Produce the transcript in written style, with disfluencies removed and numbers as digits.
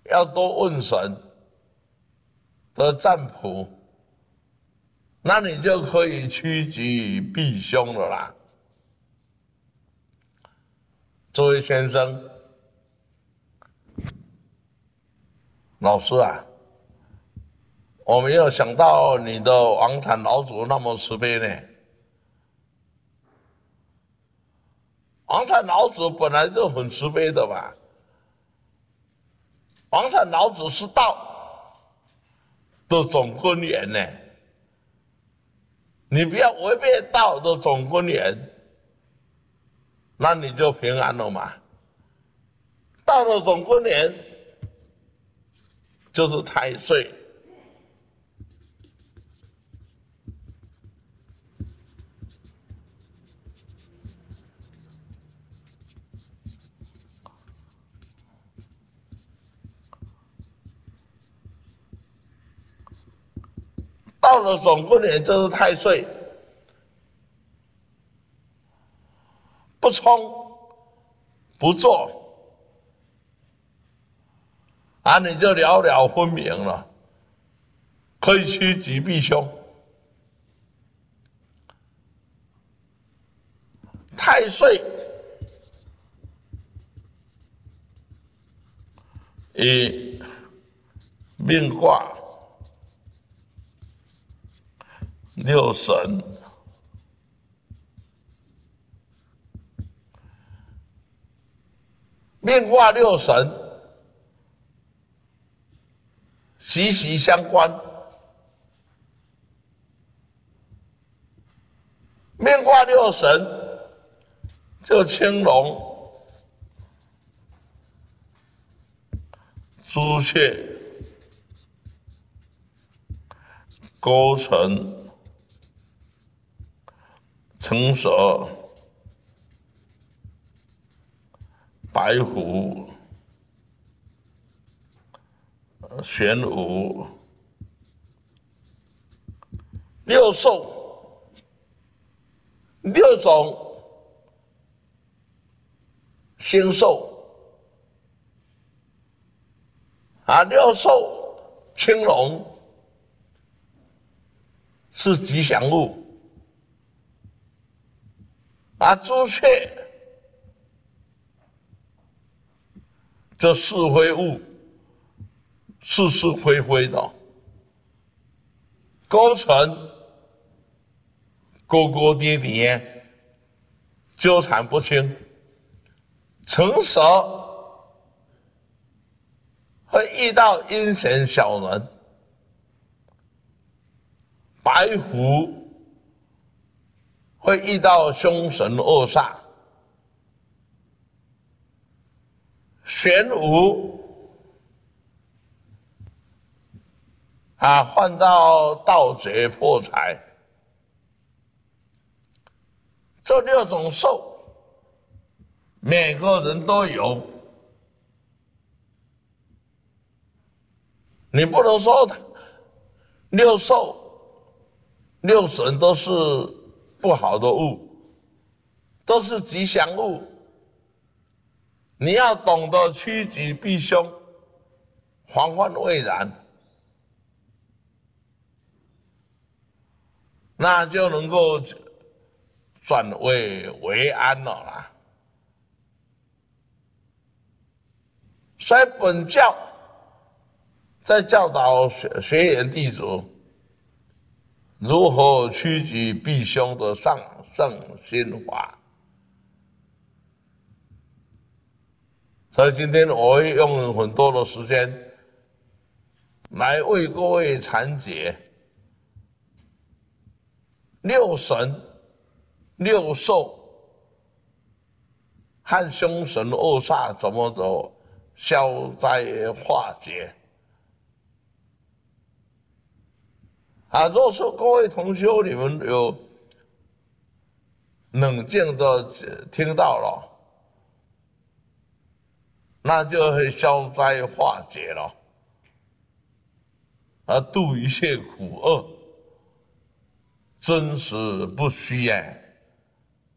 要多问神的占卜，那你就可以趋吉避凶了啦。这位先生，老师啊，我没有想到你的王产老祖那么慈悲呢。王产老祖本来就很慈悲的嘛，王产老祖是道的总根源呢，你不要违背道的总根源，那你就平安了嘛。道的总根源就是太岁，道的总根源就是太岁，不冲不做啊，你就了了分明了，可以趋吉避凶。太岁以命卦六神，命卦六神息息相关。命卦六神就青龙、朱雀、勾陈、青蛇、白虎、玄武、六兽，六种星兽啊，六兽青龙是吉祥物啊，朱雀这是非物，是是非非的，勾陈勾勾叠叠，纠缠不清，成蛇会遇到阴险小人，白虎会遇到凶神恶煞，玄武啊换到盗贼破财。这六种兽，每个人都有，你不能说六兽、六神都是不好的物，都是吉祥物。你要懂得趋吉避凶，防患未然，那就能够转危为安了啦。所以本教在教导学员弟子如何趋吉避凶的上圣心法。所以今天我会用很多的时间来为各位阐解六神、六兽和凶神恶煞怎么走消灾化解啊！若是各位同修你们有冷静的听到了，那就会消灾化解了，而度一切苦厄，真实不虚哎。